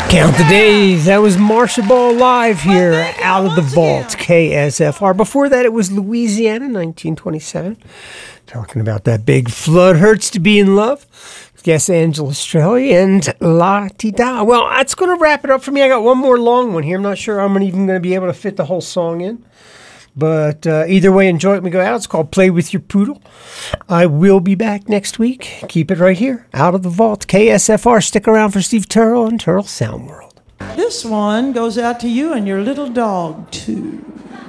Count the days. That was Marcia Ball live here out of the vault, KSFR. Before that, it was Louisiana, 1927. Talking about that big flood. Hurts to be in love. Yes, Angela Strelly and La Ti Da. Well, that's going to wrap it up for me. I got one more long one here. I'm not sure I'm even going to be able to fit the whole song in. But either way, enjoy it when we go out. It's called Play With Your Poodle. I will be back next week. Keep it right here, out of the vault. KSFR. Stick around for Steve Turrell and Turrell Sound World. This one goes out to you and your little dog, too.